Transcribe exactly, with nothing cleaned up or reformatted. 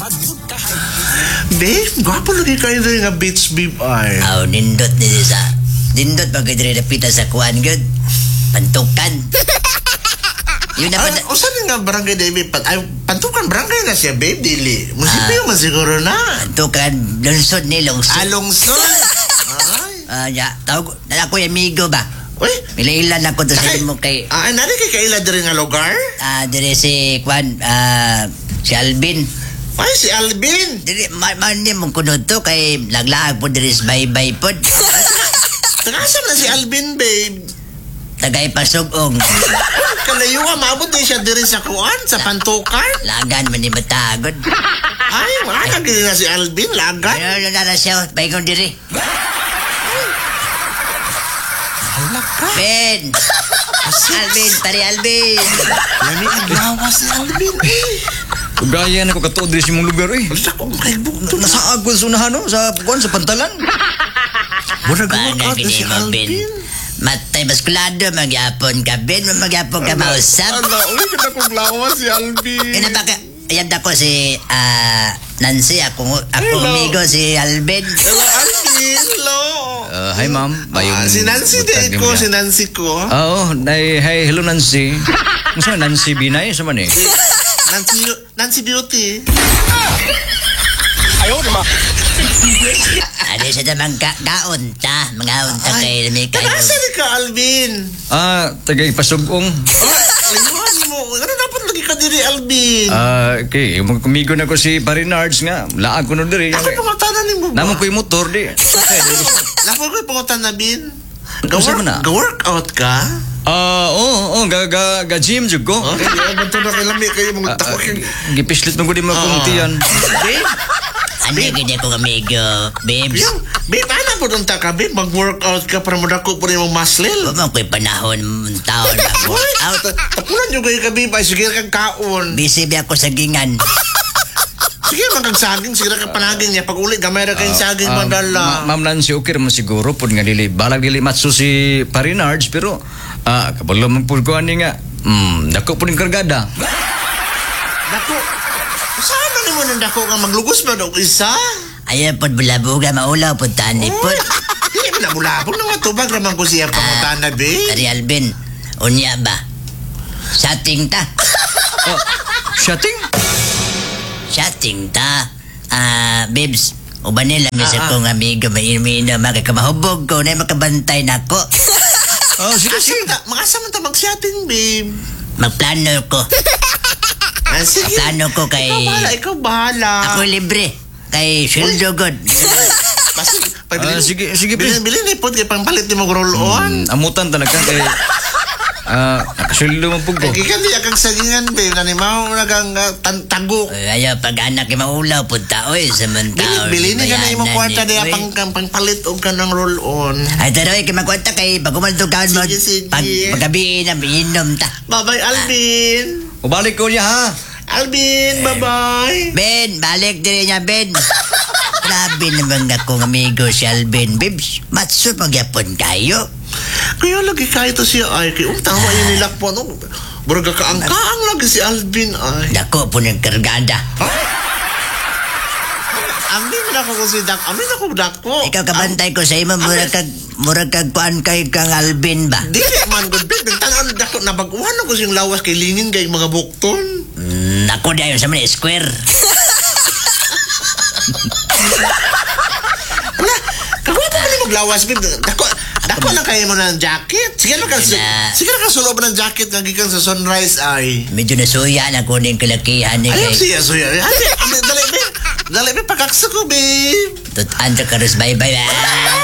Babe, gwapo lagi kayo rin nga beach babe ay. Aw, nindot ni sa. Nindot pag kayo rin napita sa kuwan, good. Pantukan. Yun na pa na... O saan nga barangay David? Pat, ay, pantukan barangay na siya, babe, dili. Munisipyo man siguro na. Pantukan, lungsod ni lungsod. Alungsod. Ay. Ah, ya, tawag, ako yung amigo ba? Uy. Milailan ako to sa mo kay... Ah, nari kay kaila diri nga lugar? Ah, dire si Kwan, ah, si Alvin. Ay, si Alvin. Dire, man ma, mong kunod to kay laglaag po dire sa bye-bye po. Tagasam na si Alvin, babe. Tagay pasugong. Kalayo nga, maabot din siya diri sa kuan, sa pantukan. Lagan man ni matagod. Ay, makakagili na si Alvin, lagan. Ano na na siya, baikon diri. Halak ka. Ben! Alvin, tari Alvin! Yan ni aglawa si Alvin, eh. Gaya na ko katuod din sa mong lugar eh. Basta kong kaibog to. Nasa agwal sa unahan no? Sa kuwan, sa pantalan. Muna Paano gawag gini si mo, Ben? Alvin. Matay maskulado, magyapon ka, Ben. Magyapon ka mausap. Ala, uy, kada kong lawa si Alvin. Kaya ba ka... Ayan ako si ah, Nancy, ako, ako Hello. amigo si Alvin. Hello, Alvin. Hello. Uh, hi ma'am. Bayong Ah, si Nancy butag din ni ko, mo si niya. Nancy ko. Oo, nay, hi, hello Nancy. Masa Nancy Binay sa man eh. Nancy, Nancy Beauty. Ano siya naman ka kaon ta, mga unta kay Rami kayo. Tagasa ni ka, Alvin. Ah, tagay pasugong. Ayun mo. Ano dapat lagi ka diri, Alvin? Ah, okay, kumigo na ko si Parinards nga. Laag ko na diri. Ako pangutanan ni mo ba? Naman ko yung motor di. Okay, Lako ko yung pangutanan, Bin. Kung na? Ga-workout ka? Ah, oo, oh, ga ga ga gym jud ko. Okay, di ba ito na kailamig kayo mga Ah, tako. ah, Gipislit mo ko di makuntiyan. Babe, Ano gini ko amigo, babes? yung, babe, ano po doon ta ka, babe? Mag-workout ka para madako po rin mong maslil. Huwag ko'y panahon, taon na Uy, out. tapunan nyo kayo ka, babe. Ay, sige kang kaon. Busy ba ako sa gingan? Sige, magagsaging. Sige ka panaging niya. Pag ulit, gamay na kayong saging Ah, madala. Ma- Ma'am Nancy, okay naman siguro po nga dili. Balag dili matso si Parinards, pero ah, kabalo man po ko ani nga. Hmm, dako po ning kargada. Dako. Saan na mo nang dako ka maglugos ba daw isa? Ayaw po't bulabuga, maulaw po't tani po't. Hindi mo na bulabog na nga tubag naman ko siya pangutana, babe. Tari Alvin, unya ba? Sating ta. Oh, shutting? Sating ta. Ah, babes. Uban nila Ah, misa ah. kong amigo, mainimina, makakamahubog ko, na makabantay na ko. Oh, sige, Kasi, sige. mga asa man ta mag-shouting, babe. Magplano ko. Ah, sige. Plano ko kay... Ikaw bahala, ikaw bahala. Ako libre. Kay Shildo God. Basta, pag Ah, sige, sige, bilin, babe. bilin, ipod kay pangpalit ni mo roll-on. Hmm, amutan talaga kay ah, nakasulilo man pug ko. Kaya ka niya kang sagingan, babe. Nanimaw na kang uh, tan- tagok. Ayaw pag anak yung maulaw punta. Oy, sa mantao. Bilin, bilin ka na yung kwarta niya Oy. pang, pang, pangpalit o ka ng roll-on. Ay, taroy, kay magkwanta kay pagkumaltugahan mo. Sige, sige. Pag paggabiin na, inom ta. Bye-bye, Alvin. Ubalik ko niya ha. Alvin, bye-bye. Ben, balik din niya, Ben. Grabe naman akong amigo si Alvin. Bibs, matso magyapon kayo. Kaya lagi kayo to siya ay. Kaya um, tama yun nila po. No? Buraga kaang-kaang lagi si Alvin ay. Dako po ng kargada. Amin na ako si Dak. Amin ako Dako. Ikaw kabantay ko sa imo, murag kag, murag kag kuan kay kang Alvin ba? Dili man good bit. Nagtangan Dako. Nabaguhan ako siyang lawas kay lingin kay mga bukton. Mm, ako dayon sa mga square. Wala. Kagwapo ka ni maglawas, babe. Dako. Dako lang kayo mo ng jacket. Sige lang ka. Wala. Sige lang ka sulo ba ng jacket nga gikan sa sunrise ay. Medyo nasuya na ko ng kalakihan ni Ayaw kay siya, suya. Amin, dali, babe. Dali, babe. Pakaksa ko, babe. Tutan ta karos bye-bye.